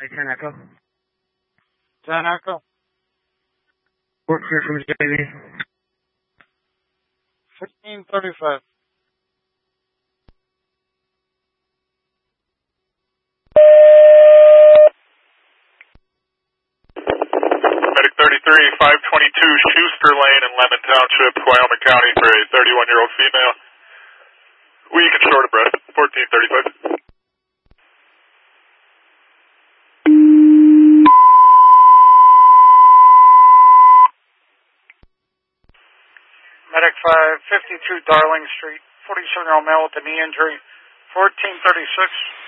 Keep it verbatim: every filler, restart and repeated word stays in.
ten Echo. ten Echo. Work clear from J V. fifteen thirty-five. Medic thirty-three, five twenty-two Schuster Lane in Lemon Township, Wyoming County for a thirty-one-year-old female. We can short a breath, fourteen thirty-five. Medic five fifty-two Darling Street, forty-seven-year-old male with a knee injury, fourteen thirty-six.